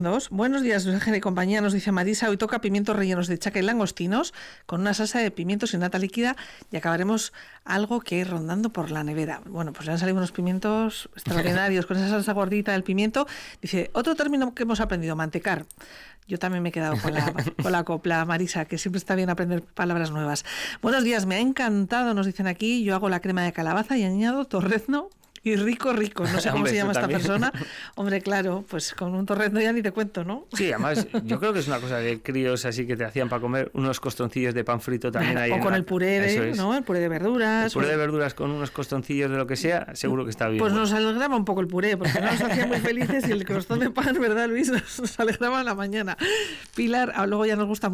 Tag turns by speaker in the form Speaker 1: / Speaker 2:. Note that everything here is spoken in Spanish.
Speaker 1: Buenos días, Ángel y compañía, nos dice Marisa. Hoy toca pimientos rellenos de chaca y langostinos con una salsa de pimientos y nata líquida y acabaremos algo que ir rondando por la nevera. Bueno, pues ya han salido unos pimientos extraordinarios con esa salsa gordita del pimiento. Dice, otro término que hemos aprendido, mantecar. Yo también me he quedado con la copla, Marisa, que siempre está bien aprender palabras nuevas. Buenos días, me ha encantado, nos dicen aquí. Yo hago la crema de calabaza y añado torrezno y rico, no sé cómo se llama esta persona. Hombre, claro, pues con un torrezno ya ni te cuento, ¿no?
Speaker 2: Sí, además, yo creo que es una cosa de críos así que te hacían para comer unos costoncillos de pan frito también ahí.
Speaker 1: O con el puré ¿no? El puré de verduras.
Speaker 2: El puré de verduras con unos costoncillos de lo que sea, seguro que está bien.
Speaker 1: Pues nos alegraba un poco el puré, porque no nos hacía muy felices y el crostón de pan, ¿verdad, Luis? Nos alegraba en la mañana. Pilar, luego ya nos gusta